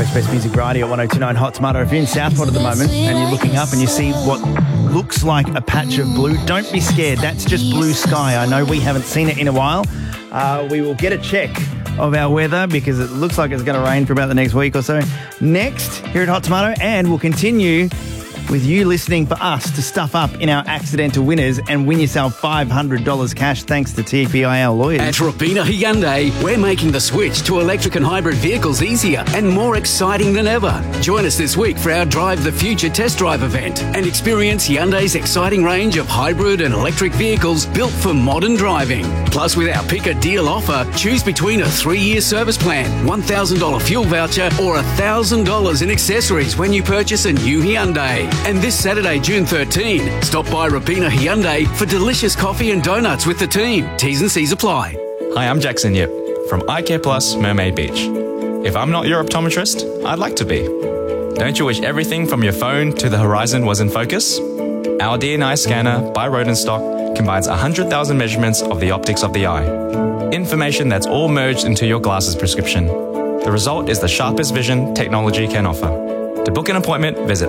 Coast Best Music Radio at 102.9 Hot Tomato. If you're in Southport at the moment and you're looking up and you see what looks like a patch of blue, don't be scared. That's just blue sky. I know we haven't seen it in a while. We will get a check of our weather because it looks like it's going to rain for about the next week or so. Next, here at Hot Tomato, and we'll continue with you listening for us to stuff up in our accidental winners and win yourself $500 cash thanks to TPIL Lawyers. At Rapina Hyundai, we're making the switch to electric and hybrid vehicles easier and more exciting than ever. Join us this week for our Drive the Future test drive event and experience Hyundai's exciting range of hybrid and electric vehicles built for modern driving. Plus, with our Pick a Deal offer, choose between a 3-year service plan, $1,000 fuel voucher or $1,000 in accessories when you purchase a new Hyundai. And this Saturday, June 13, stop by Rapina Hyundai for delicious coffee and donuts with the team. T's and C's apply. Hi, I'm Jackson Yip from iCare Plus Mermaid Beach. If I'm not your optometrist, I'd like to be. Don't you wish everything from your phone to the horizon was in focus? Our DNI scanner by Rodenstock combines 100,000 measurements of the optics of the eye. Information that's all merged into your glasses prescription. The result is the sharpest vision technology can offer. To book an appointment, visit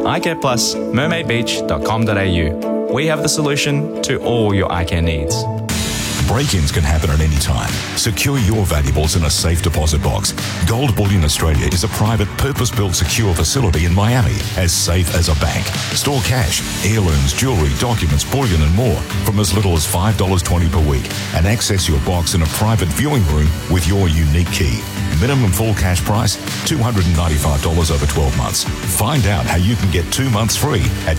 iCarePlus.mermaidbeach.com.au. We have the solution to all your eye care needs. Break-ins can happen at any time. Secure your valuables in a safe deposit box. Gold Bullion Australia is a private, purpose-built secure facility in Miami, as safe as a bank. Store cash, heirlooms, jewellery, documents, bullion and more from as little as $5.20 per week and access your box in a private viewing room with your unique key. Minimum full cash price, $295 over 12 months. Find out how you can get 2 months free at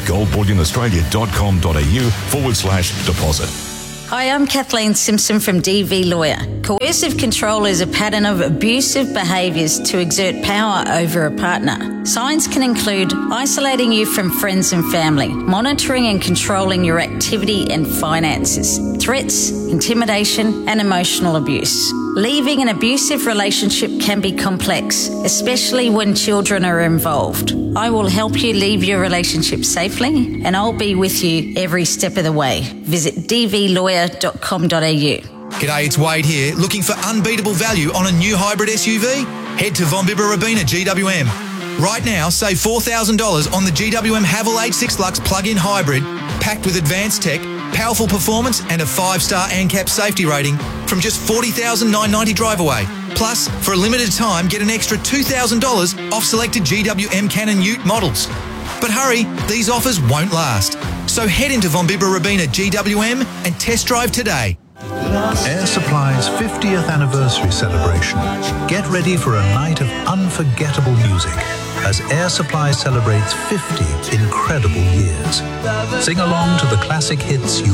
goldbullionaustralia.com.au/deposit. Hi, I'm Kathleen Simpson from DV Lawyer. Coercive control is a pattern of abusive behaviours to exert power over a partner. Signs can include isolating you from friends and family, monitoring and controlling your activity and finances, threats, intimidation and emotional abuse. Leaving an abusive relationship can be complex, especially when children are involved. I will help you leave your relationship safely and I'll be with you every step of the way. Visit dvlawyer.com.au. G'day, it's Wade here. Looking for unbeatable value on a new hybrid SUV? Head to Von Bibber Robina GWM. Right now, save $4,000 on the GWM Haval H6 Lux plug-in hybrid, packed with advanced tech, powerful performance and a 5-star ANCAP safety rating from just $40,990 drive away. Plus, for a limited time, get an extra $2,000 off selected GWM Canon Ute models. But hurry, these offers won't last. So head into Von Bibber Robina GWM and test drive today. Air Supply's 50th anniversary celebration. Get ready for a night of unforgettable music as Air Supply celebrates 50 incredible years. Sing along to the classic hits you